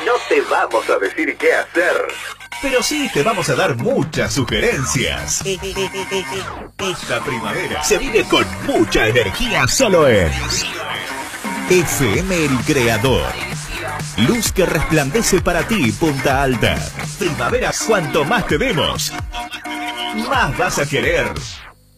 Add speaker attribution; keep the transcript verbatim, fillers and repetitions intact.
Speaker 1: No te vamos a decir qué hacer,
Speaker 2: pero sí te vamos a dar muchas sugerencias. Esta primavera se vive con mucha energía solo en F M El Creador. Luz que resplandece para ti, Punta Alta. Primavera, cuanto más te demos, más vas a querer.